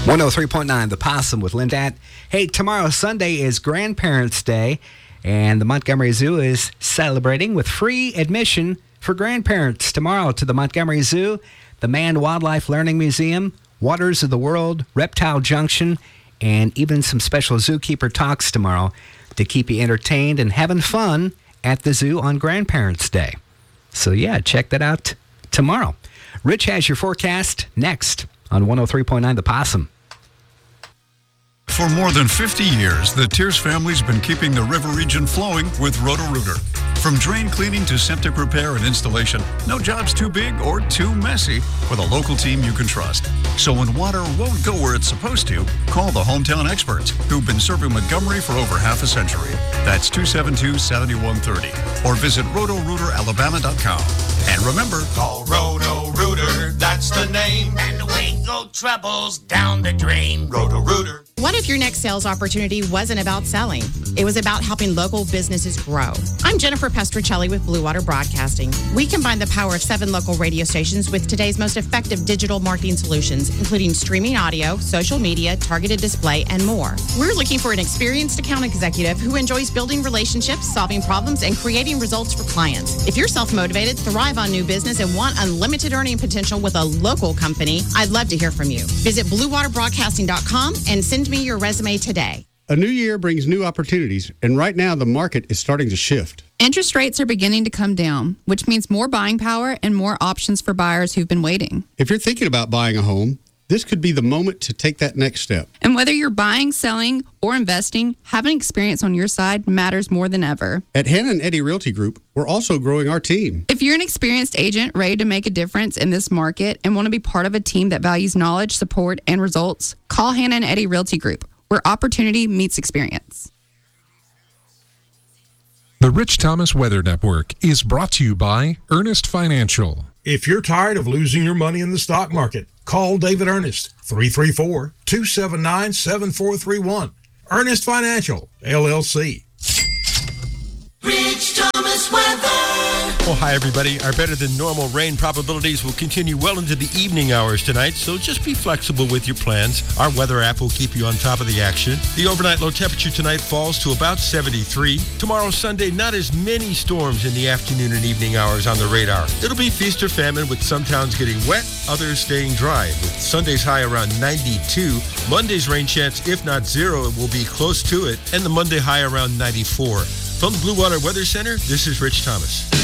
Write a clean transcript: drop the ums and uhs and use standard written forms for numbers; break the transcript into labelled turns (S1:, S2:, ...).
S1: 103.9 The Possum with Lindat. Hey, tomorrow, Sunday, is Grandparents' Day, and the Montgomery Zoo is celebrating with free admission for grandparents tomorrow to the Montgomery Zoo, the Man Wildlife Learning Museum, Waters of the World, Reptile Junction, and even some special zookeeper talks tomorrow to keep you entertained and having fun at the zoo on Grandparents' Day. So, yeah, check that out tomorrow. Rich has your forecast next on 103.9 The Possum.
S2: For more than 50 years, the Tears family's been keeping the river region flowing with Roto-Rooter. From drain cleaning to septic repair and installation, no job's too big or too messy with a local team you can trust. So when water won't go where it's supposed to, call the hometown experts who've been serving Montgomery for over half a century. That's 272-7130. Or visit rotorooteralabama.com. And remember,
S3: call Roto-Rooter, that's the name. And away go troubles down the drain. Roto-Rooter.
S4: What if your next sales opportunity wasn't about selling? It was about helping local businesses grow. I'm Jennifer Pestricelli with Blue Water Broadcasting. We combine the power of 7 local radio stations with today's most effective digital marketing solutions, including streaming audio, social media, targeted display, and more. We're looking for an experienced account executive who enjoys building relationships, solving problems, and creating results for clients. If you're self-motivated, thrive on new business, and want unlimited earning potential with a local company, I'd love to hear from you. Visit BlueWaterBroadcasting.com and send me your resume today.
S5: A new year brings new opportunities, and right now the market is starting to shift.
S6: Interest rates are beginning to come down, which means more buying power and more options for buyers who've been waiting.
S5: If you're thinking about buying a home, this could be the moment to take that next step.
S6: And whether you're buying, selling, or investing, having experience on your side matters more than ever.
S5: At Hannah and Eddie Realty Group, we're also growing our team.
S6: If you're an experienced agent ready to make a difference in this market and want to be part of a team that values knowledge, support, and results, call Hannah and Eddie Realty Group, where opportunity meets experience.
S7: The Rich Thomas Weather Network is brought to you by Ernest Financial.
S8: If you're tired of losing your money in the stock market, call David Ernest, 334-279-7431. Ernest Financial, LLC.
S3: Rich Thomas Weather.
S9: Well, hi, everybody. Our better than normal rain probabilities will continue well into the evening hours tonight, so just be flexible with your plans. Our weather app will keep you on top of the action. The overnight low temperature tonight falls to about 73. Tomorrow, Sunday, not as many storms in the afternoon and evening hours on the radar. It'll be feast or famine, with some towns getting wet, others staying dry, with Sunday's high around 92. Monday's rain chance, if not zero, it will be close to it, and the Monday high around 94. From the Blue Water Weather Center, this is Rich Thomas.